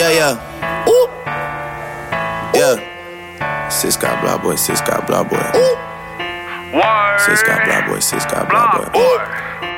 yeah. Ooh. Yeah. Six got blah boy, six got blah boy. Ooh. Six got blah boy, six got blah boy. Ooh.